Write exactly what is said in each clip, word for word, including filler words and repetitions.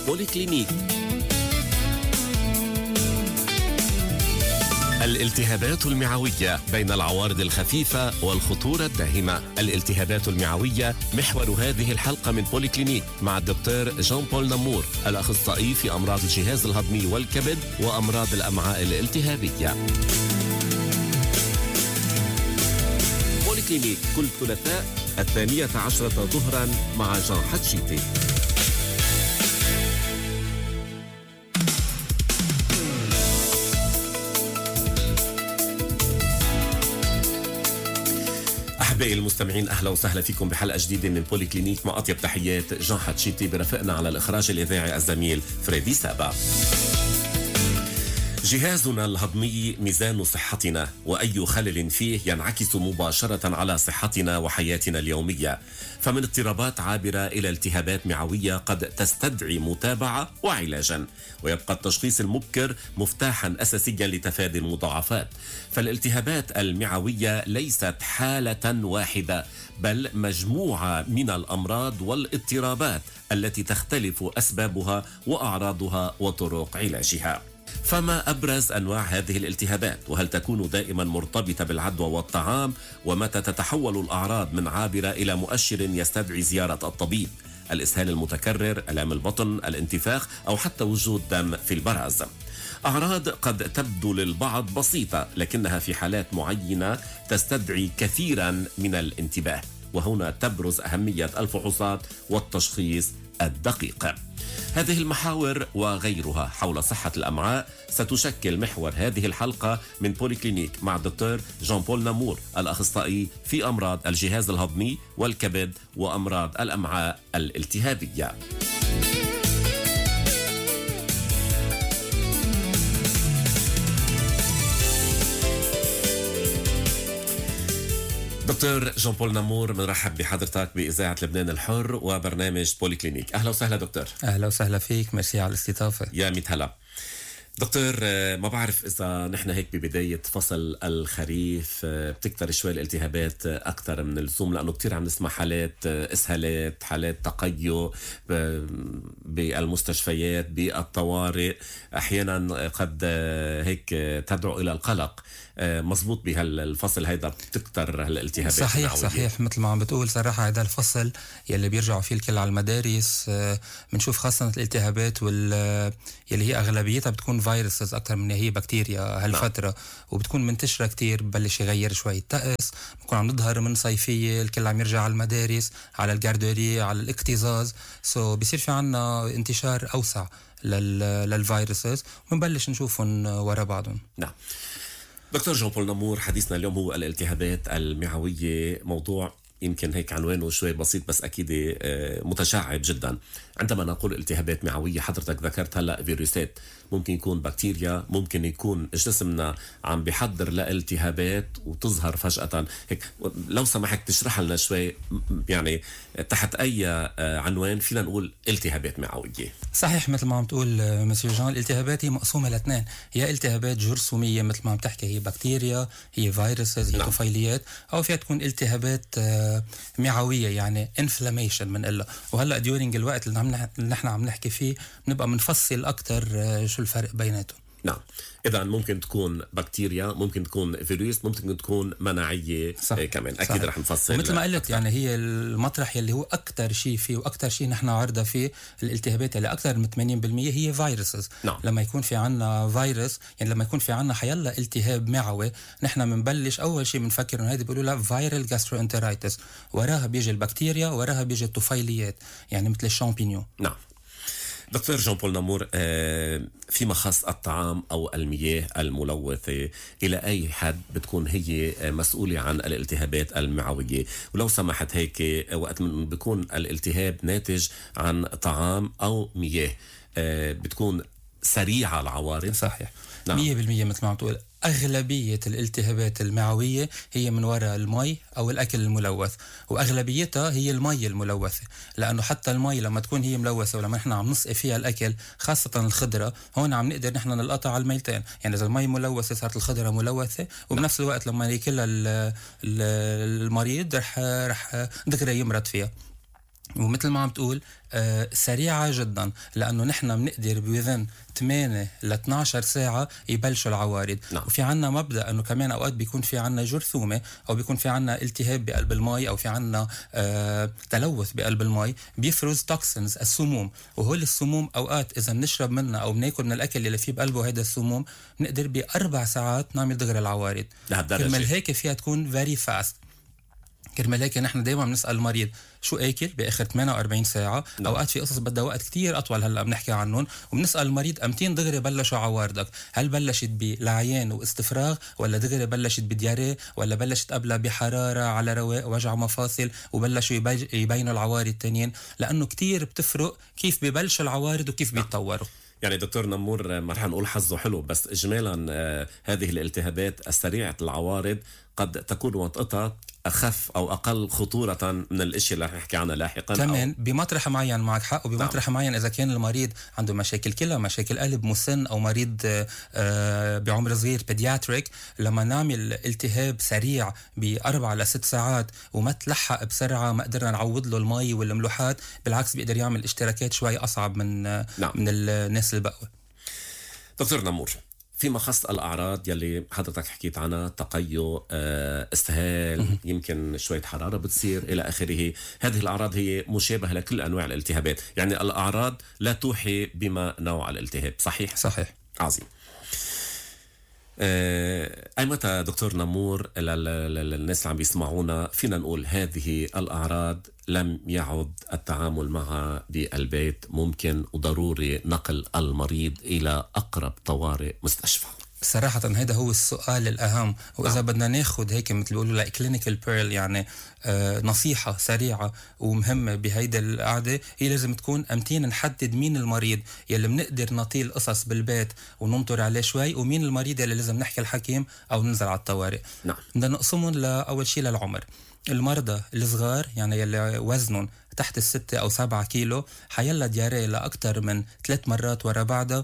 بوليكلينيك. الالتهابات المعوية بين العوارض الخفيفة والخطورة الداهمة. الالتهابات المعوية محور هذه الحلقة من بوليكلينيك مع الدكتور جان بول نمور، الأخصائي في أمراض الجهاز الهضمي والكبد وأمراض الأمعاء الالتهابية. بوليكلينيك كل ثلاثاء الثانية عشرة ظهرا مع جان حتشيتي. أحبائي المستمعين، أهلا وسهلا فيكم بحلقة جديدة من بوليكلينيك مع أطيب تحيات جان حتشيتي، برفقنا على الإخراج الإذاعي الزميل فريدي سابا. جهازنا الهضمي ميزان صحتنا، وأي خلل فيه ينعكس مباشرة على صحتنا وحياتنا اليومية، فمن اضطرابات عابرة إلى التهابات معوية قد تستدعي متابعة وعلاجا، ويبقى التشخيص المبكر مفتاحا أساسيا لتفادي المضاعفات. فالالتهابات المعوية ليست حالة واحدة، بل مجموعة من الأمراض والاضطرابات التي تختلف أسبابها وأعراضها وطرق علاجها. فما أبرز أنواع هذه الالتهابات؟ وهل تكون دائما مرتبطة بالعدوى والطعام؟ ومتى تتحول الأعراض من عابرة إلى مؤشر يستدعي زيارة الطبيب؟ الإسهال المتكرر، آلام البطن، الانتفاخ، أو حتى وجود دم في البراز. أعراض قد تبدو للبعض بسيطة، لكنها في حالات معينة تستدعي كثيرا من الانتباه، وهنا تبرز أهمية الفحوصات والتشخيص الدقيق. هذه المحاور وغيرها حول صحة الأمعاء ستشكل محور هذه الحلقة من بوليكلينيك مع الدكتور جان بول نمور، الأخصائي في أمراض الجهاز الهضمي والكبد وأمراض الأمعاء الالتهابية. دكتور جان بول نمور، بنرحب بحضرتك بإذاعة لبنان الحر وبرنامج بوليكلينيك. أهلا وسهلا دكتور. أهلا وسهلا فيك، ميرسي على الاستضافة. يا ميت هلا دكتور. ما بعرف إذا نحن هيك ببداية فصل الخريف بتكتر شوي الالتهابات أكثر من اللزوم، لأنه كتير عم نسمع حالات إسهالات، حالات تقيؤ بالمستشفيات، بالطوارئ، أحيانا قد هيك تدعو إلى القلق. مزبوط بهالفصل هيدا بتكتر هالالتهابات؟ صحيح المعوية. صحيح مثل ما عم بتقول صراحة، هذا الفصل يلي بيرجعوا فيه الكل على المدارس، بنشوف خاصة الالتهابات وال يلي هي أغلبيتها بتكون فيروسز أكثر من هي بكتيريا هالفترة. نعم. وبتكون منتشرة كتير، ببلش يغير شوي الطقس، بكون عم نظهر من صيفية، الكل عم يرجع على المدارس، على الجاردوري، على الاكتظاظ، سو بيصير في عنا انتشار أوسع لل... للفيروسز، ونبلش نشوفهم ورا بعضهم. نعم. دكتور جان بول نمور، حديثنا اليوم هو الالتهابات المعوية، موضوع يمكن هيك عنوانه شوي بسيط بس أكيد متشعب جدا. عندما نقول التهابات معوية، حضرتك ذكرت هلأ فيروسات، ممكن يكون بكتيريا، ممكن يكون جسمنا عم بيحضر لالتهابات وتظهر فجأة هيك. لو سمحت تشرح لنا شوي يعني تحت أي عنوان فينا نقول التهابات معوية؟ صحيح مثل ما عم تقول مسيو جان، الالتهابات هي مقسومة لاثنين، هي التهابات جرثومية مثل ما عم تحكي، هي بكتيريا، هي فيروسز، هي نعم. طفيليات، أو فيها تكون التهابات معوية يعني inflammation من إلا. وهلأ ديورينج الوقت اللي نحن عم نحكي فيه بنبقى منفصل أكتر شو الفرق بيناتهم. نعم. إذا ممكن تكون بكتيريا، ممكن تكون فيروس، ممكن تكون مناعية. صح. كمان أكيد رح نفصل. مثل ما قلت يعني هي المطرح يلي هو أكتر شيء فيه وأكتر شيء نحن عرضة فيه الالتهابات اللي أكتر من ثمانين بالمية هي فيروسز. نعم. لما يكون في عنا فيروس، يعني لما يكون في عنا حيلا التهاب معوي، نحن منبلش أول شيء بنفكر إنه هذه بيقولوا لها فيرال جاستروانترايتس، وراها بيجي البكتيريا، وراها بيجي الطفيليات يعني مثل الشامبينيون. نعم. دكتور جان بول نمور، فيما خص الطعام أو المياه الملوثة، إلى أي حد بتكون هي مسؤولة عن الالتهابات المعوية؟ ولو سمحت هيك، وقت من بيكون الالتهاب ناتج عن طعام أو مياه، بتكون سريعة العوارض؟ صحيح. نعم. مية بالمية مثل ما عم تقول، أغلبية الالتهابات المعوية هي من وراء المي أو الأكل الملوث، وأغلبيتها هي المي الملوثة، لأنه حتى المي لما تكون هي ملوثة ولما نحن عم نسقي فيها الأكل خاصة الخضرة، هون عم نقدر نحن نلقطها على الميلتين. يعني إذا المي ملوثة صارت الخضرة ملوثة، وبنفس الوقت لما ياكلها المريض رح رح دغري يمرض فيها. ومثل ما عم تقول آه سريعة جدا، لأنه نحن بنقدر بوذن ثمانية ل اثنعش ساعة يبلشوا العوارض. نعم. وفي عنا مبدأ أنه كمان أوقات بيكون في عنا جرثومة أو بيكون في عنا التهاب بقلب الماء أو في عنا آه تلوث بقلب الماء، بيفرز توكسينز السموم، وهول السموم أوقات إذا بنشرب منها أو بناكل من الأكل اللي فيه بقلبه هيدا السموم بنقدر بأربع ساعات نعمل دغري العوارض. كرمال هيك فيها تكون very fast. كرمال هيك نحن دايما بنسأل المريض شو اكل باخر ثمانية وأربعين ساعه. نعم. اوقات في قصص بدها وقت كتير اطول هلا بنحكي عنهم، وبنسال المريض امتين دغري بلشوا عوارضك، هل بلشت بلعيان واستفراغ ولا دغري بلشت بدياريه ولا بلشت قبلها بحراره على رواق وجع مفاصل وبلشوا يبينوا العوارض التانيين، لانه كتير بتفرق كيف ببلشوا العوارض وكيف بيتطوروا. يعني دكتور نمور ما رح نقول حظه حلو، بس اجمالا آه هذه الالتهابات السريعه العوارض قد تكون وطئتها أخف أو أقل خطورة من الاشياء اللي رح نحكي عنها لاحقا. كمان بمطرح معين معك حق، وبمطرح نعم. معين إذا كان المريض عنده مشاكل كلى، مشاكل قلب، مسن، أو مريض آه بعمر صغير بيدياتريك، لما نعمل التهاب سريع بأربع لست ساعات وما تلحق بسرعة ما قدرنا نعوض له المي والملوحات، بالعكس بيقدر يعمل اشتراكات شوي أصعب من نعم. من الناس البقوة. دكتور نمور، فيما خص الأعراض يلي حضرتك حكيت عنها، تقيؤ، استهال، يمكن شوية حرارة بتصير إلى آخره، هذه الأعراض هي مشابهة لكل أنواع الالتهابات، يعني الأعراض لا توحي بما نوع الالتهاب، صحيح؟ صحيح. عظيم. أي متى دكتور نمور للناس اللي عم بيسمعونا فينا نقول هذه الأعراض لم يعد التعامل معها بالبيت، ممكن وضروري نقل المريض إلى أقرب طوارئ مستشفى؟ صراحة هذا هو السؤال الأهم، وإذا نعم. بدنا ناخد هيك مثل بيقولوا لا كلينيكال بيرل، يعني آه نصيحة سريعة ومهمة بهيدا القعدة، هي لازم تكون أمتين نحدد مين المريض يلي بنقدر نطيل قصص بالبيت وننطر عليه شوي، ومين المريض يلي لازم نحكي الحكيم أو ننزل على الطوارئ. نعم. بدنا نقسمهم لأول شيء للعمر. المرضى الصغار يعني يلي وزنهم تحت الستة أو سبعة كيلو حيلا دياريه لأكتر من ثلاث مرات ورا بعضها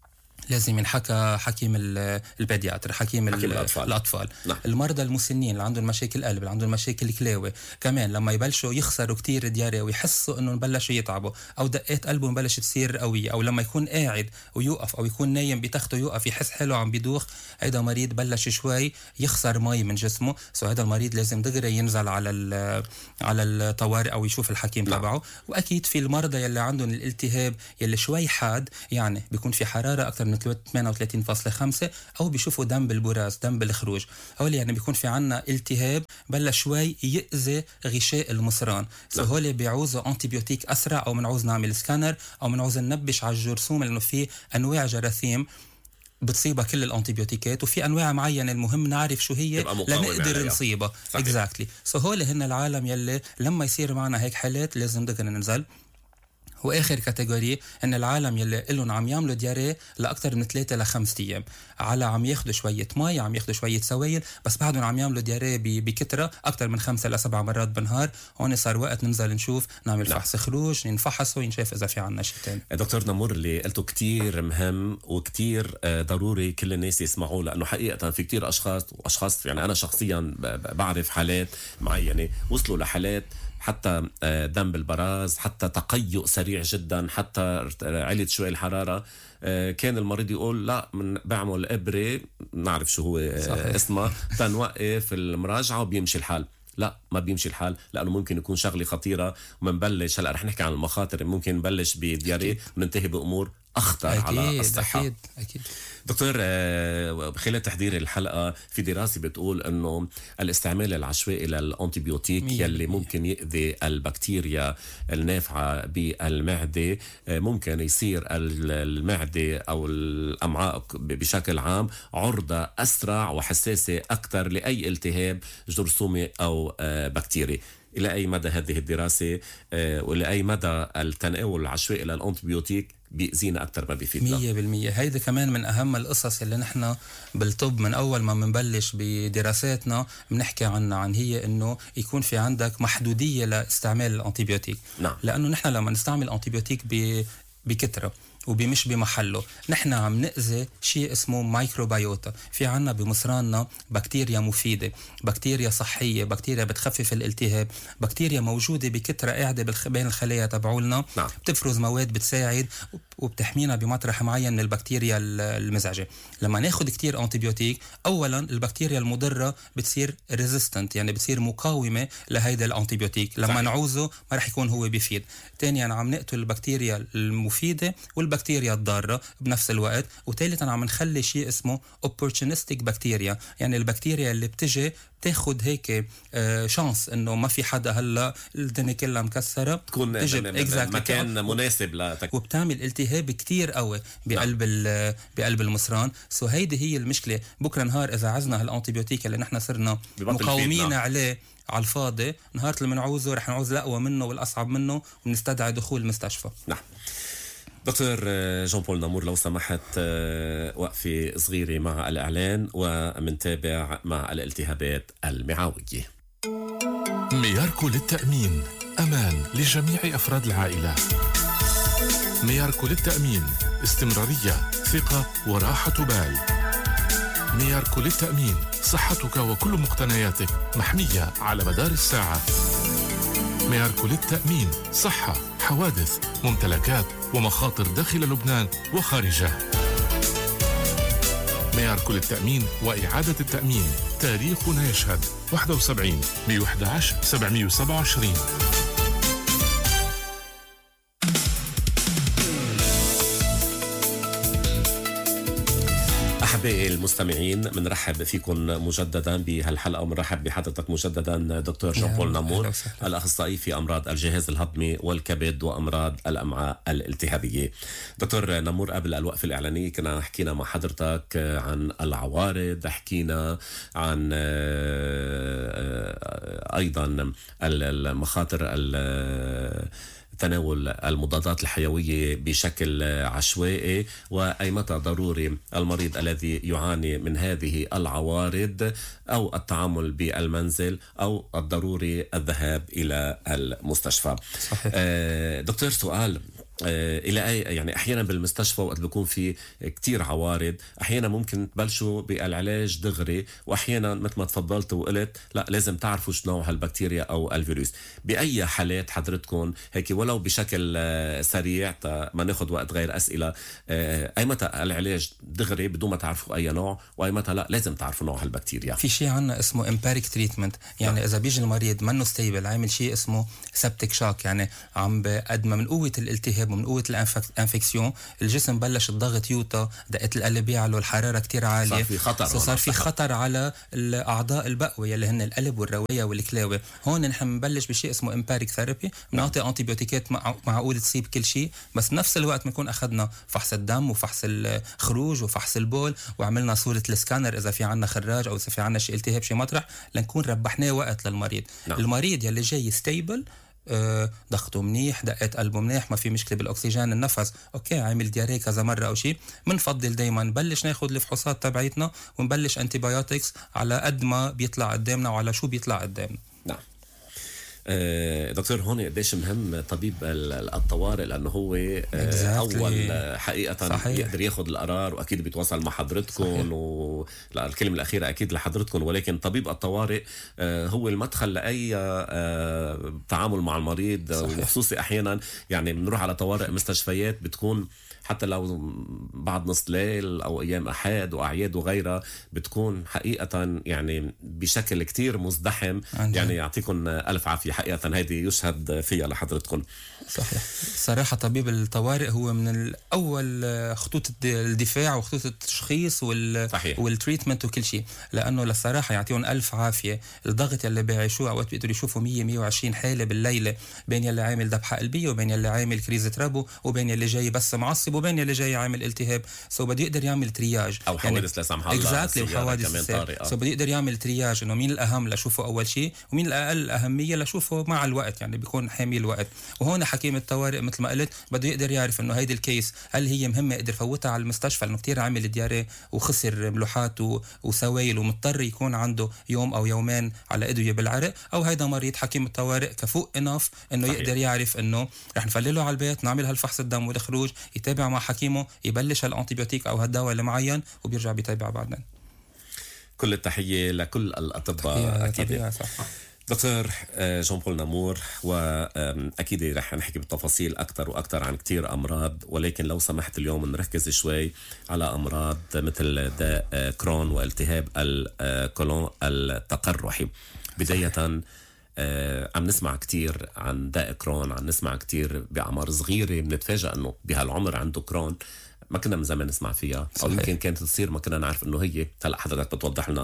لازم ينحكى حكيم البيدياتر، حكيم, حكيم الأطفال, الأطفال. نعم. المرضى المسنين اللي عندهم مشاكل قلب، اللي عندهم مشاكل كلاوي، كمان لما يبلشوا يخسروا كتير دياريه ويحسوا انه بلشوا يتعبوا او دقات قلبهم بلشت تصير قوية، او لما يكون قاعد ويوقف او يكون نايم بتخته يوقف يحس حلو عم بيدوخ، هيدا مريض بلش شوي يخسر مي من جسمه، سو هذا المريض لازم دغري ينزل على على الطوارئ او يشوف الحكيم نعم. تبعه. واكيد في المرضى يلي عندهم الالتهاب يلي شوي حاد، يعني بيكون في حرارة اكثر من ثمانية وثلاثين فاصلة خمسة او بيشوفوا دم بالبراز، دم بالخروج، هول يعني بيكون في عنا التهاب بلش شوي يأذي غشاء المصران، سو هول بيعوزوا انتيبيوتيك اسرع، او بنعوز نعمل سكانر، او بنعوز ننبش على الجرثوم، لانه في انواع جراثيم بتصيبها كل الانتيبيوتيكات، وفي انواع معينه المهم نعرف شو هي لنقدر نصيبها. اكزاكتلي. سو هول هن العالم يلي لما يصير معنا هيك حالات لازم دغري ننزل. واخر كاتيجوري ان العالم يلي لهم عم يعملوا دياريه لاكثر من ثلاثة لخمسة ايام، على عم ياخذوا شويه مي، عم ياخذوا شويه سوائل، بس بعدهم عم يعملوا دياريه بكثره اكثر من خمسة لسبع مرات بالنهار، هون صار وقت ننزل نشوف، نعمل لا. فحص خروج، نفحصه ونشوف اذا في عنا شيء ثاني. دكتور نمور، اللي قلته كتير مهم وكتير ضروري كل الناس يسمعوه، لانه حقيقه في كتير اشخاص واشخاص يعني انا شخصيا بعرف حالات معينه وصلوا لحالات حتى دم بالبراز، حتى تقيؤ سريع جدا، حتى علت شوي الحرارة، كان المريض يقول لا من بعمل إبرة نعرف شو هو صحيح. اسمها تنوقف المراجعة وبيمشي الحال. لا، ما بيمشي الحال، لأنه ممكن يكون شغلة خطيرة ومنبلش هلأ رح نحكي عن المخاطر، ممكن نبلش بدياريه وننتهي بأمور أخطر أكيد على الصحة. أكيد أكيد. دكتور، خلال تحضير الحلقة في دراسة بتقول أنه الاستعمال العشوائي للأنتيبيوتيك يلي ممكن يؤذي البكتيريا النافعة بالمعدة، ممكن يصير المعدة أو الأمعاء بشكل عام عرضة أسرع وحساسة أكثر لأي التهاب جرثومي أو بكتيري. إلى أي مدى هذه الدراسة وإلى أي مدى التناول العشوائي للأنتيبيوتيك بيأذينا أكتر ما بيفيدنا؟ مية بالمية. هيدا كمان من أهم القصص اللي نحن بالطب من أول ما منبلش بدراساتنا بنحكي عنها، عن هي إنه يكون في عندك محدودية لاستعمال الأنتيبيوتيك. نعم. لأنه نحن لما نستعمل أنتيبيوتيك ب بكترة وبمش بمحله. نحن عم نأذي شيء اسمه مايكروبيوتا. في عنا بمصراننا بكتيريا مفيدة، بكتيريا صحية، بكتيريا بتخفف الالتهاب، بكتيريا موجودة بكترة قاعدة بالخ... بين الخلايا تبعولنا. نعم. بتفرز مواد بتساعد وبتحمينا بمطرح معين من البكتيريا المزعجة. لما ناخد كتير أنتيبيوتيك، أولا البكتيريا المضرة بتصير ريزيستنت، يعني بتصير مقاومة لهيدا الأنتيبيوتيك. لما صحيح. نعوزه ما رح يكون هو بيفيد. ثانيا عم نقتل البكتيريا المفيدة والبكتيريا الضارة بنفس الوقت. وثالثا عم نخلي شيء اسمه opportunistic بكتيريا، يعني البكتيريا اللي بتجي تاخد هيك آه شانس انه ما في حدا هلا الدنيا كلها مكسره، تكون مكان مناسب لتك... وبتعمل التهاب كتير قوي بقلب نعم. بقلب المصران. سو هيدي هي المشكله. بكره نهار اذا عزنا هالانتيبيوتيك اللي نحن صرنا مقاومين نعم. عليه على الفاضي، نهار اللي بنعوزه رح نعوز الاقوى منه والاصعب منه ونستدعي دخول المستشفى. نعم. دكتور جون بول نامور، لو سمحت وقفة صغيرة مع الإعلان ومنتابع مع الالتهابات المعوية. مياركو للتأمين، أمان لجميع أفراد العائلة. مياركو للتأمين، استمرارية، ثقة وراحة بال. مياركو للتأمين، صحتك وكل مقتنياتك محمية على مدار الساعة. مياركو للتأمين، صحة، حوادث، ممتلكات ومخاطر داخل لبنان وخارجه. مياركو للتأمين وإعادة التأمين، تاريخنا يشهد. واحد وسبعين مية وأحد عشر سبعمية وسبعة وعشرين. أحبائي المستمعين، بنرحب فيكم مجددا بهالحلقة، ومنرحب بحضرتك مجددا دكتور جون بول نامور، الأخصائي في أمراض الجهاز الهضمي والكبد وأمراض الأمعاء الالتهابية. دكتور نامور، قبل الوقفة الإعلانية كنا حكينا مع حضرتك عن العوارض، حكينا عن أيضا المخاطر تناول المضادات الحيوية بشكل عشوائي، وأي متى ضروري المريض الذي يعاني من هذه العوارض أو التعامل بالمنزل أو الضروري الذهاب إلى المستشفى. صحيح. آه دكتور، سؤال آه إلى أي يعني أحيانا بالمستشفى وقت بيكون في كتير عوارض، أحيانا ممكن تبلشوا بالعلاج دغري، وأحيانا مثل ما تفضلت وقلت لا لازم تعرفوا شو نوع هالبكتيريا أو الفيروس. بأي حالات حضرتكم هيك ولو بشكل آه سريع ما ناخد وقت غير أسئلة، آه أي متى العلاج دغري بدون ما تعرفوا أي نوع، وأي متى لا لازم تعرفوا نوع هالبكتيريا؟ في شيء عنا اسمه امباريك تريتمنت، يعني لا. إذا بيجي المريض منه ستيبل عامل شيء اسمه سبتك شاك، يعني عم بقد ما من قوة الالتهاب ومن قوة الانفكسيون الجسم بلش الضغط يوطى، دقة القلب يعلو، الحرارة كتير عالية، صار في خطر صار في خطر على الأعضاء البقوية اللي هن القلب والرواية والكلاوي. هون نحن بنبلش بشيء اسمه امباريك ثيرابي، بنعطي انتيبيوتيكات معقول تصيب كل شيء، بس بنفس الوقت بنكون أخذنا فحص الدم وفحص الخروج وفحص البول، وعملنا صورة السكانر إذا في عنا خراج أو إذا في عنا شيء التهاب شيء مطرح، لنكون ربحناه وقت للمريض. نعم. المريض يلي جاي ستيبل، أه ضغطه منيح، دقة قلبه منيح، ما في مشكلة بالأكسجين، النفس أوكي، عامل دياريه كذا مرة أو شيء، منفضل دايما نبلش ناخد الفحوصات تبعيتنا ونبلش انتيبيوتكس على قد ما بيطلع قدامنا وعلى شو بيطلع قدامنا. نعم. آه دكتور، هون قديش مهم طبيب الطوارئ، لأنه هو آه أول حقيقة صحيح. يقدر ياخد القرار، وأكيد بيتواصل مع حضرتكم، والكلمة الأخيرة أكيد لحضرتكم، ولكن طبيب الطوارئ آه هو المدخل لأي آه تعامل مع المريض. صحيح. وخصوصي أحيانا يعني بنروح على طوارئ مستشفيات بتكون حتى لو بعد نص ليل أو أيام أحد وأعياد وغيرها، بتكون حقيقة يعني بشكل كتير مزدحم. عندي. يعني يعطيكم ألف عافية، حقيقة هيدي يشهد فيها لحضرتكم. صحيح. صراحة طبيب الطوارئ هو من الأول خطوط الدفاع وخطوط التشخيص وال والتريتمنت وكل شيء، لأنه للصراحة يعطيهم ألف عافية. الضغط اللي بيعيشوه أوقات بيقدروا يشوفوا مية مية وعشرين حالة بالليلة، بين يلي عامل ذبحة قلبية وبين يلي عامل كريزة ربو وبين يلي جاي بس معصب وبين يلي جاي عامل التهاب. سو بده يقدر يعمل ترياج أو حوادث لا سمح الله، exactly وحوادث. سو بده يقدر يعمل ترياج إنه مين الأهم لشوفه أول شيء ومين الأقل أهمية لشوفه بنشوفه مع الوقت، يعني بيكون حامي الوقت. وهون حكيم الطوارئ مثل ما قلت بده يقدر يعرف انه هيدي الكيس هل هي مهمه يقدر فوتها على المستشفى لانه كتير عامل دياريه وخسر ملوحات وسوائل ومضطر يكون عنده يوم او يومين على ادويه بالعرق، او هيدا مريض حكيم الطوارئ كفوق انف انه صحيح. يقدر يعرف انه رح نفلله على البيت، نعمل هالفحص الدم والخروج، يتابع مع حكيمه، يبلش هالانتيبيوتيك او هالدواء المعين وبيرجع بيتابع بعدين. كل التحيه لكل الاطباء اكيد. دكتور جون بول نامور، وأكيد رح نحكي بالتفاصيل أكثر وأكثر عن كتير أمراض، ولكن لو سمحت اليوم نركز شوي على أمراض مثل داء كرون والتهاب الكولون التقرحي. بداية عم نسمع كتير عن داء كرون، عم نسمع كتير بأعمار صغيرة بنتفاجأ أنه بهالعمر عنده كرون، ما كنا من زمان نسمع فيها صحيح. أو يمكن كانت تصير ما كنا نعرف إنه هي. هلا حضرتك بتوضح لنا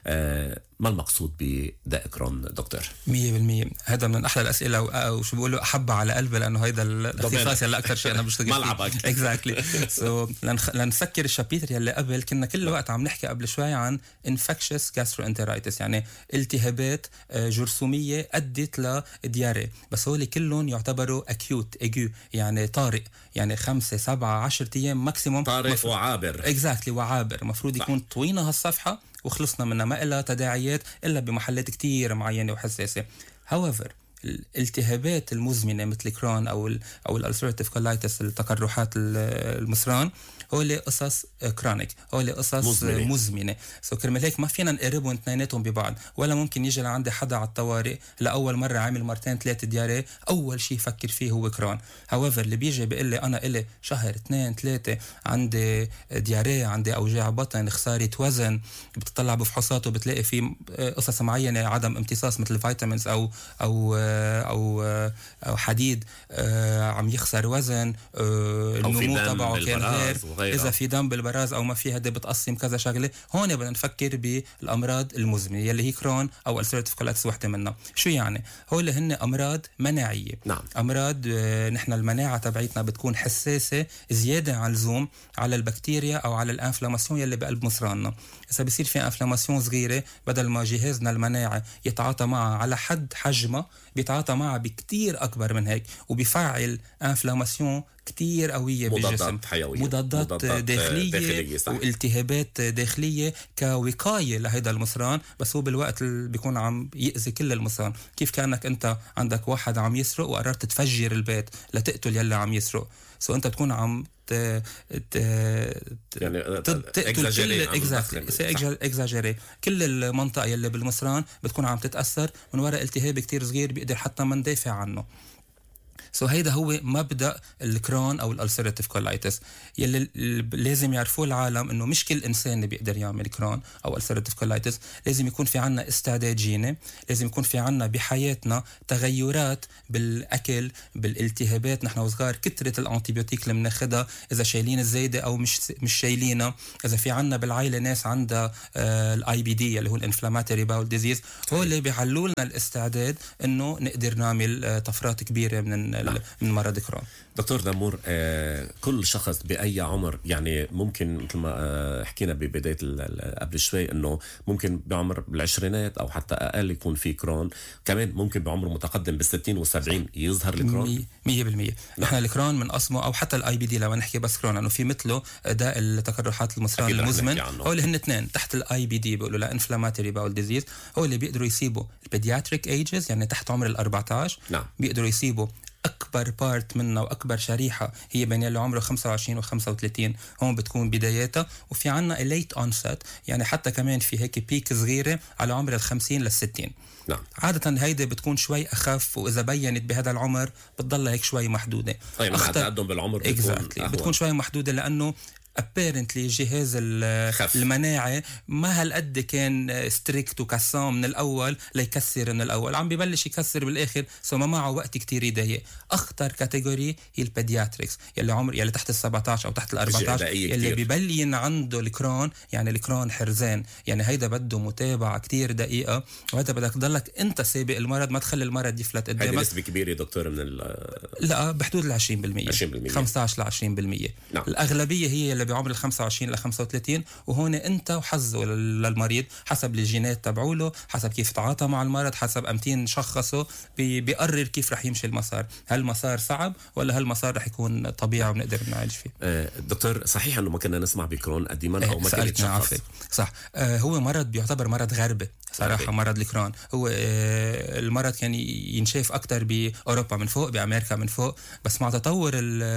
آه ما المقصود بداء كرون دكتور؟ مية بالمية هذا من أحلى الأسئلة، وشو بيقولوا أحب على قلبي لأنه هيدا الاختصاص يلي أكثر شيء أنا بشتغل فيه ملعبك. exactly. so لنخ... لنسكر الشابيتر يلي قبل كنا كل وقت عم نحكي قبل شوي عن infectious gastroenteritis، يعني التهابات جرثومية أدت لدياري، بس هولي كلهم يعتبروا acute agu يعني طارئ، يعني خمسة سبعة عشر أيام ماكسيموم، طارئ مفروض... وعابر exactly وعابر مفروض يكون طوينا هالصفحة وخلصنا منها، ما إلا تداعيات إلا بمحلات كتير معينة وحساسة. however الالتهابات المزمنة مثل كرون أو ال أو الألسراتيف كولايتس التقرحات المصران هولي قصص كرونيك، هولي قصص مزمنة, مزمنة. سو كرمال هيك ما فينا نقربهم اثنيناتهم ببعض، ولا ممكن يجي لعندي حدا على الطوارئ لأول مرة عامل مرتين ثلاثة دياري أول شيء يفكر فيه هو كرون. هاويفر اللي بيجي بيقول لي أنا إلي شهر اثنين ثلاثة عندي دياري، عندي أوجاع بطن، خسارة وزن، بتطلع بفحوصاته بتلاقي في قصص معينة عدم امتصاص مثل فيتامينز أو أو أو أو حديد، عم يخسر وزن، النمو تبعه كان غير، إذا في دم بالبراز أو ما في، هذا بتقسم كذا شغلة. هون بدنا نفكر بالأمراض المزمنة يلي هي كرون أو ألسراتيف كولايتس واحدة منها. شو يعني؟ هول هن أمراض مناعية. نعم. أمراض آه نحن المناعة تبعيتنا بتكون حساسة زيادة عن اللزوم على البكتيريا أو على الانفلاماسيون يلي بقلب مصراننا. إذا بيصير في انفلاماسيون صغيرة، بدل ما جهازنا المناعي يتعاطى معها على حد حجمها، بيتعاطى معها بكتير أكبر من هيك، وبيفعل انفلاماسيون كتير قوية بالجسم، حيوية. مضادات, مضادات داخلية, داخلية والتهابات داخلية كوقاية لهيدا المصران، بس هو بالوقت اللي بيكون عم يأذي كل المصران. كيف كأنك أنت عندك واحد عم يسرق وقررت تفجر البيت لتقتل يلي عم يسرق، سو أنت بتكون عم ت... ت... يعني تقتل كل اكزاجيري كل المنطقة يلي بالمصران بتكون عم تتأثر من وراء التهاب كتير صغير بيقدر حتى ما ندافع عنه. سو هيدا هو مبدأ الكرون أو الألسراتيف كولايتس يلي لازم يعرفوه العالم، إنه مش كل إنسان بيقدر يعمل كرون أو ألسراتيف كولايتس. لازم يكون في عنا استعداد جيني، لازم يكون في عنا بحياتنا تغيرات بالأكل، بالالتهابات. نحن وصغار كترة الأنتيبيوتيك اللي بناخدها، إذا شايلين الزايدة أو مش مش شايلينها، إذا في عنا بالعائلة ناس عندها الآي بي دي اللي هو الانفلاماتوري باول ديزيز، هو اللي بيعلوا لنا الاستعداد إنه نقدر نعمل طفرات كبيرة من من مرض كرون. دكتور نامور، آه كل شخص بأي عمر، يعني ممكن مثل ما آه حكينا ببداية قبل شوي إنه ممكن بعمر بالعشرينات أو حتى أقل يكون في كرون، كمان ممكن بعمر متقدم بالستين والسبعين يظهر الكرون. مية بالمية. نحن الكرون من أصله أو حتى الآي بي دي لو نحكي بس كرون، إنه في مثله داء التقرحات المصران المزمن، هو اللي هن اثنين تحت الآي بي دي بيقولوا لا انفلاماتوري باول ديزيز، هو اللي بيقدروا يسيبوا البيدياتريك ايجز يعني تحت عمر الأربعة عشر. نعم. بيقدروا يسيبوا أكبر بارت منه وأكبر شريحة هي بين اللي عمره خمسة وعشرين وخمسة وثلاثين، هون بتكون بداياتها. وفي عنا late onset يعني حتى كمان في هيك بيك صغيرة على عمر الخمسين للستين. نعم. عادة هيدا بتكون شوي أخف، وإذا بينت بهذا العمر بتضل هيك شوي محدودة. طيب مع التقدم بالعمر بتكون exactly. بتكون شوي محدودة لأنه apparently جهاز المناعة ما هالقد كان ستريكت وكسام من الأول ليكسر من الأول، عم ببلش يكسر بالآخر، سو ما معه وقت كتير يضايق. أخطر كاتيجوري هي البيدياتريكس يلي عمر يلي تحت السبعة عشر أو تحت الأربعة عشر يلي ببلين عنده الكرون، يعني الكرون حرزان، يعني هيدا بده متابعة كتير دقيقة، وهذا بدك تضلك أنت سابق المرض، ما تخلي المرض يفلت قدامك. هيدي نسبة كبيرة يا دكتور من ال لا بحدود العشرين بالمية، خمسة عشر لعشرين بالمية. نعم. الأغلبية هي يلي بعمر ال خمسة وعشرين إلى خمسة وثلاثين، وهون انت وحظه للمريض حسب الجينات تبعوله، حسب كيف تعاطى مع المرض، حسب امتين شخصه، بيقرر كيف رح يمشي المسار. هل مسار صعب ولا هل مسار رح يكون طبيعي وبنقدر نعالج فيه؟ آه دكتور، صحيح انه ما كنا نسمع بكرون قديما او ما كان يتشخص؟ صح. آه هو مرض بيعتبر مرض غربي صراحة. غربي. مرض الكرون هو آه المرض كان ينشاف أكتر بأوروبا من فوق، بأمريكا من فوق، بس مع تطور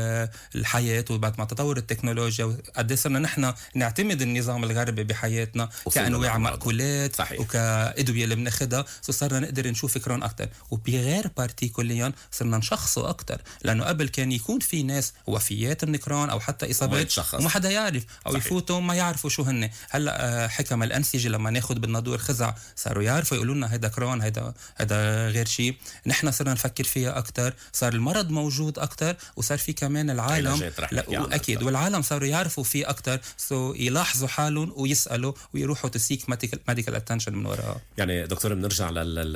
الحياة وبعد مع تطور التكنولوجيا قد صرنا نحن نعتمد النظام الغربي بحياتنا كأنواع مأكولات وكأدوية اللي بناخدها، صرنا نقدر نشوف كرون أكتر، وبغير بارتي كليا صرنا نشخصه أكتر، لأنه قبل كان يكون في ناس وفيات من كرون أو حتى إصابات وما حدا يعرف أو صحيح. يفوتوا ما يعرفوا شو هن. هلا حكم الأنسجة لما ناخد بالنادور خزع صاروا يعرفوا يقولوا لنا هيدا كرون، هيدا هيدا غير شيء. نحن صرنا نفكر فيها أكتر، صار المرض موجود أكتر، وصار في كمان العالم لا أكيد والعالم صاروا يعرفوا فيه أكتر، سو يلاحظوا حالهم ويسألوا ويروحوا تسيك ميديكال اتنشن من وراها. يعني دكتور بنرجع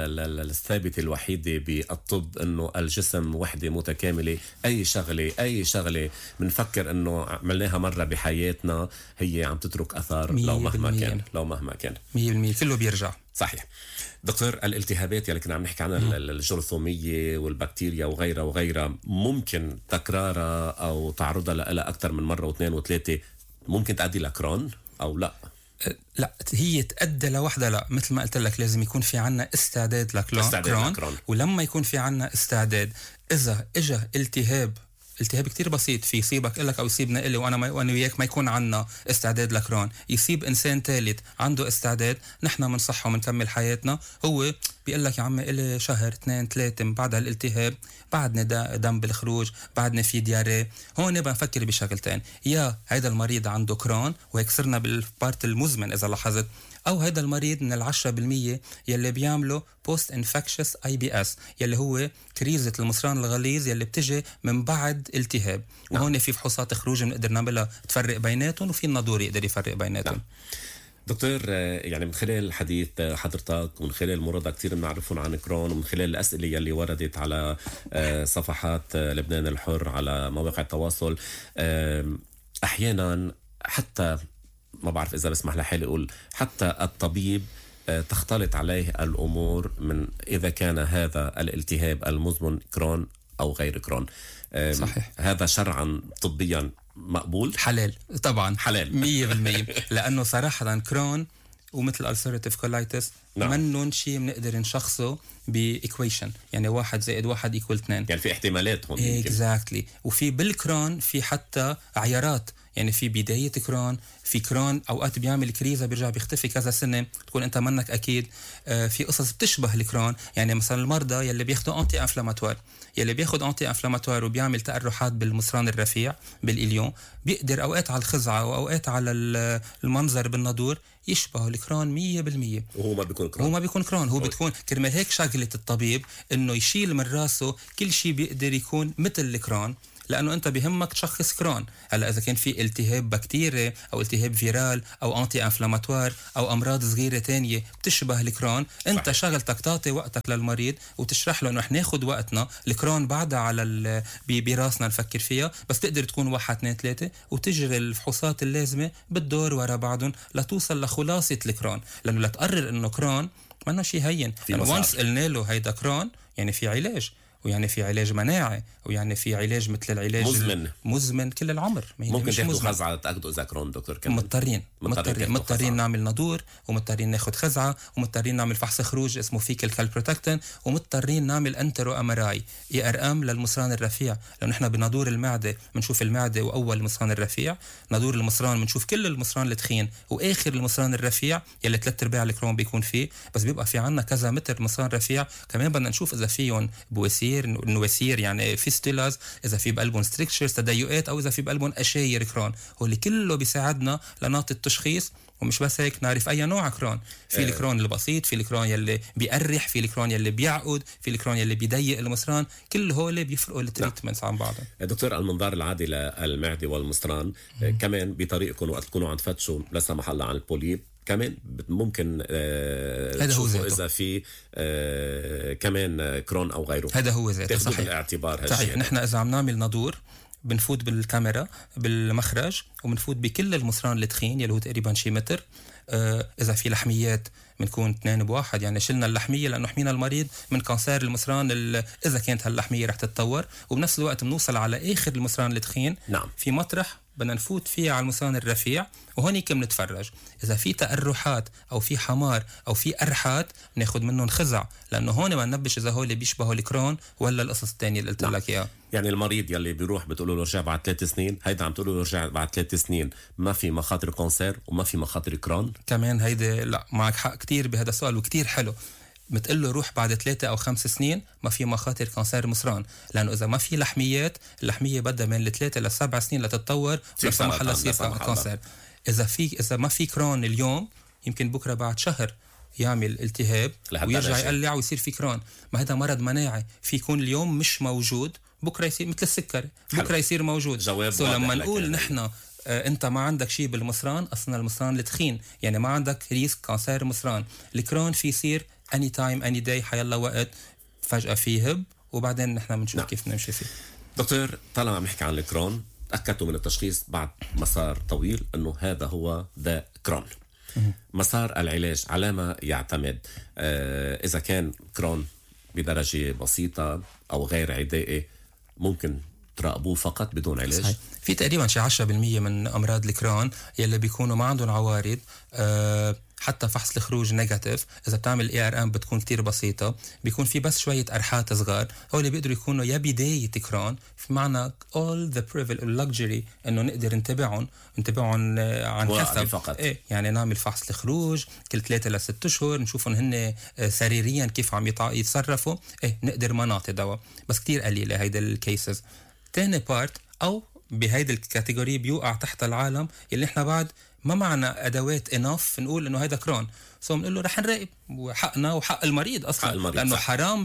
للثابت الوحيدة بالطب إنه الجسم وحدة متكاملة. أي شغلة أي شغلة بنفكر إنه عملناها مرة بحياتنا هي عم تترك أثر لو مهما كان لو مهما كان مية بالمية كله بيرجع. صحيح. دكتور، الالتهابات يلي كنا عم نحكي عنها الجرثومية والبكتيريا وغيرها وغيرها ممكن تكرارها أو تعرضها لها أكثر من مرة واثنين وثلاثة ممكن تؤدي لكرون أو لا؟ لا، هي تأدى لوحدة لا. مثل ما قلت لك لازم يكون في عنا استعداد لكرون، ولما يكون في عنا استعداد إذا إجا التهاب التهاب كتير بسيط في يصيبك إلك أو يصيبنا إلي وأنا ما وأنا وياك ما يكون عنا استعداد لكرون، يصيب إنسان ثالث عنده استعداد، نحن منصحه ومنكمل حياتنا. هو بيقول لك يا عمي إلي شهر اثنين ثلاثة من بعد الالتهاب بعدنا دم بالخروج، بعدنا في دياريه. هون بنفكر بشغلتين، يا هيدا المريض عنده كرون وهيك صرنا بالبارت المزمن إذا لاحظت، أو هيدا المريض من العشرة بالمية يلي بيعملوا post infectious آي بي إس يلي هو كريزة المصران الغليظ يلي بتجي من بعد التهاب. نعم. وهون في فحوصات خروج بنقدر نعملها تفرق بيناتهم، وفي النادور يقدر يفرق بيناتهم. نعم. دكتور، يعني من خلال حديث حضرتك ومن خلال مرضى كتير بنعرفهم عن كرون ومن خلال الأسئلة يلي وردت على صفحات لبنان الحر على مواقع التواصل، أحيانا حتى ما بعرف إذا بسمح لحالي أقول حتى الطبيب تختلط عليه الأمور من إذا كان هذا الالتهاب المزمن كرون أو غير كرون. صحيح. هذا شرعا طبيا مقبول؟ حلال طبعا، حلال مية بالمية. لأنه صراحة كرون ومثل ulcerative colitis نعم. منن شيء بنقدر نشخصه بإيكويشن، يعني واحد زائد واحد يكوال اثنين، يعني في احتمالات هون. exactly. وفي بالكرون في حتى عيارات، يعني في بداية كرون، في كرون أوقات بيعمل كريزة بيرجع بيختفي كذا سنة، تكون أنت منك أكيد. آه في قصص بتشبه الكرون، يعني مثلا المرضى يلي بياخدوا أنتي أنفلاماتوار، يلي بياخد أنتي أنفلاماتوار وبيعمل تأرحات بالمصران الرفيع بالإليون، بيقدر أوقات على الخزعة وأوقات على المنظر بالنادور يشبه الكرون مية بالمية. وهو ما بيكون كرون، هو ما بيكون كرون، هو بتكون كرمال هيك شغلة الطبيب إنه يشيل من راسه كل شيء بيقدر يكون مثل الكرون، لأنه أنت بهمك تشخص كرون. هلا إذا كان في التهاب بكتيري أو التهاب فيرال أو أنتي أنفلاماتوار أو أمراض صغيرة تانية بتشبه الكرون، أنت صحيح. شغلتك تعطي وقتك للمريض وتشرح له إنه رح ناخد وقتنا، الكرون بعدها على براسنا نفكر فيها، بس تقدر تكون واحد اثنين ثلاثة وتجري الفحوصات اللازمة بالدور ورا بعضهم لتوصل لخلاصة الكرون، لأنه لا تقرر إنه كرون ما شيء هين، يعني وانس قلنا له هيدا كرون يعني في علاج، ويعني في علاج مناعي، ويعني في علاج مثل العلاج مزمن مزمن كل العمر. ممكن تاخذوا خزعه تاكدوا اذا كرون دكتور كمان؟ مضطرين مضطرين, مضطرين نعمل نادور، ومضطرين ناخذ خزعه، ومضطرين نعمل فحص خروج اسمه فيكال كالبروتكتين، ومضطرين نعمل انترو امراي اي ار ام للمصران الرفيع، لانه نحن بنادور المعده بنشوف المعده واول المصران الرفيع، نادور المصران بنشوف كل المصران التخين، واخر المصران الرفيع يلي ثلاث ارباع الكرون بيكون فيه، بس بيبقى في عنا كذا متر مصران رفيع كمان بدنا نشوف اذا فيهم بواسير نواسير يعني فيستولاز، اذا في بقلبهم ستريكشرز تديؤات، او اذا في بقلبهم اشاير كرون. هو اللي كله بيساعدنا لنعطي التشخيص، ومش بس هيك نعرف اي نوع كرون. في الكرون البسيط، في الكرون يلي بيقرح، في الكرون يلي بيعقد، في الكرون يلي بيضيق المصران، كل هول بيفرقوا التريتمنتس عن بعضهم. دكتور، المنظار العادي للمعده والمصران كمان بطريقكم وقت تكونوا عم تفتشوا لا سمح الله عن البوليب كمان ممكن آه تشوفوا إذا في آه كمان كرون أو غيره، هذا هو ذاته صحيح الاعتبار صحيح. نحن إذا عم نعمل نادور بنفوت بالكاميرا بالمخرج وبنفوت بكل المصران التخين يلي هو تقريبا شي متر. آه إذا في لحميات بنكون اثنين بواحد، يعني شلنا اللحمية لأنه حمينا المريض من كانسير المصران إذا كانت هاللحمية رح تتطور، وبنفس الوقت بنوصل على آخر المصران التخين. نعم. في مطرح بدنا نفوت فيه على المصران الرفيع وهونيك بنتفرج. إذا في تأرحات أو في حمار أو في أرحات بناخد منهم خزع، لأنه هون ما ننبش إذا هو اللي بيشبهوا الكرون ولا القصص الثانية اللي قلت نعم. لك إياه. يعني المريض يلي بيروح بتقولوا له رجع بعد ثلاث سنين، هيدا عم تقولوا له رجع بعد ثلاث سنين ما في مخاطر كونسير وما في مخاطر كرون كمان. هيدا لا معك حق كتير بهذا السؤال وكتير حلو. بتقول له روح بعد ثلاثة أو خمس سنين ما في مخاطر كانسير مصران، لأنه إذا ما في لحميات اللحمية بدها من الثلاثة لسبع سنين لتتطور ولا سمح الله يصير كانسير. إذا في إذا ما في كرون اليوم يمكن بكرة بعد شهر يعمل التهاب ويرجع يقلع ويصير في كرون. ما هذا مرض مناعي، في يكون اليوم مش موجود بكرة يصير مثل السكري، بكرة يصير موجود. جواب لما نقول نحن آه انت ما عندك شيء بالمصران، اصلا المصران التخين يعني ما عندك ريسك كانسير مصران. الكرون في يصير اني تايم اني داي، حيلا وقت فجأة فيه هب وبعدين نحن بنشوف نعم. كيف نمشي فيه. دكتور طالما عم نحكي عن الكرون، تأكدتوا من التشخيص بعد مسار طويل انه هذا هو ذا كرون. مسار العلاج على ما يعتمد؟ آه اذا كان كرون بدرجة بسيطة او غير عدائي ممكن تراقبوه فقط بدون علاج؟ صحيح. في تقريبا شي عشرة بالمية من أمراض الكرون يلي بيكونوا ما عندهم عوارض، أه حتى فحص الخروج نيجاتيف. إذا بتعمل اي ار ام بتكون كتير بسيطة، بيكون في بس شوية أرحات صغار، هو اللي بيقدروا يكونوا يا بداية كرون. في معنى all the privilege luxury إنه نقدر نتبعهم نتبعهم عن حسب فقط. إيه يعني نعمل فحص الخروج كل ثلاثة لست أشهر، نشوفهم هن سريريا كيف عم يتصرفوا، إيه نقدر ما نعطي دواء، بس كتير قليلة هيدا الكيسز. تاني بارت أو بهيدا الكاتيجوري بيوقع تحت العالم اللي احنا بعد ما معنا أدوات إناف نقول إنه هيدا كرون، سو بنقول له رح نراقب وحقنا وحق المريض أصلا، المريض لأنه صح. حرام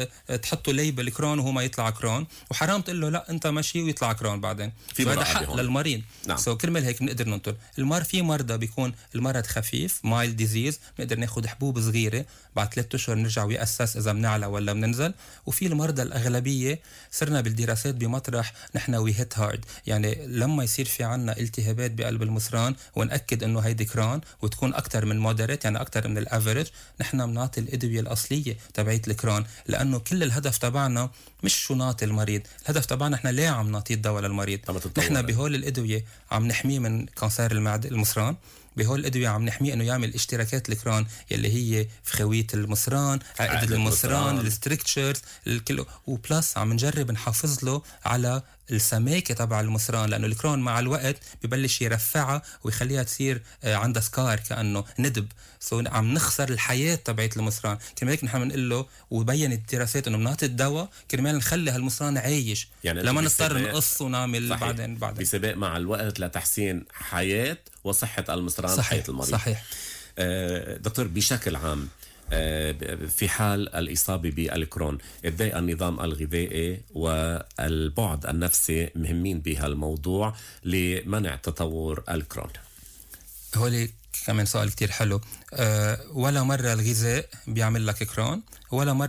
تحطوا ليبل كرون وهو ما يطلع كرون، وحرام تقول له لا أنت ماشي ويطلع كرون بعدين. في هذا حق هون. للمريض. نعم. سو كرمال هيك بنقدر ننطر المر في مرضى بيكون المرض خفيف مايل ديزيز، بنقدر ناخد حبوب صغيرة بعد ثلاثة أشهر نرجع ويأسس إذا بنعلى ولا بننزل. وفي المرضى الأغلبية صرنا بالدراسات بمطرح نحن وي هيت هارد، يعني لما يصير في عنا التهابات بقلب المصران ونأكد إنه هيدي كرون وتكون أكتر من مودريت يعني أكتر من الأفريج، نحن بنعطي الأدوية الأصلية تبعية الكرون، لأنه كل الهدف تبعنا مش شو نعطي المريض، الهدف تبعنا نحن ليه عم نعطي الدواء للمريض. نحن بهول الأدوية عم نحميه من كانسير المعدة المصران، بهول الأدوية عم نحميه إنه يعمل اشتراكات الكرون يلي هي فخوية المصران، عقدة المصران، الستركتشرز الكل، وبلس عم نجرب نحافظ له على السماكة تبع المصران، لأنه الكرون مع الوقت ببلش يرفعها ويخليها تصير عندها سكار كأنه ندب، سو عم نخسر الحياة تبعت المصران. كرمال هيك نحن بنقول له وبين الدراسات إنه بنعطي الدواء كرمال نخلي هالمصران عايش، يعني لما نضطر نقص ونعمل صحيح. بعدين بعدين بسباق مع الوقت لتحسين حياة وصحة المصران صحيح. حياة المريض. صحيح. آه دكتور بشكل عام في حال الإصابة بالكرون قدي النظام الغذائي والبعد النفسي مهمين بهالموضوع لمنع تطور الكرون؟ هولي كمان سؤال كتير حلو. أه ولا مرة الغذاء بيعمل لك كرون، ولا مرة